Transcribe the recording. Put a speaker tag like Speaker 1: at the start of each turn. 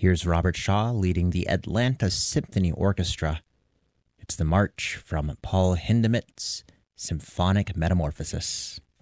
Speaker 1: Here's Robert Shaw leading the Atlanta Symphony Orchestra. It's the march from Paul Hindemith's Symphonic Metamorphosis.